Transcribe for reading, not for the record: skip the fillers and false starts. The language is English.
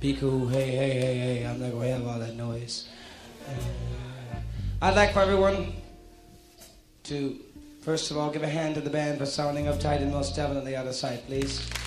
Be cool. Hey, hey, hey, hey. I'm not going to have all that noise. I'd like for everyone to, first of all, give a hand to the band for sounding uptight and most devil on the other side, please.